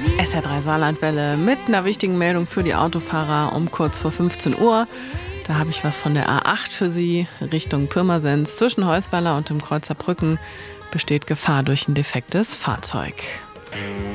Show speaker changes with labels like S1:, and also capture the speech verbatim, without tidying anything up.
S1: S R drei Saarlandwelle mit einer wichtigen Meldung für die Autofahrer um kurz vor fünfzehn Uhr. Da habe ich was von der A acht für Sie. Richtung Pirmasens zwischen Heusweiler und dem Kreuzer Brücken besteht Gefahr durch ein defektes Fahrzeug.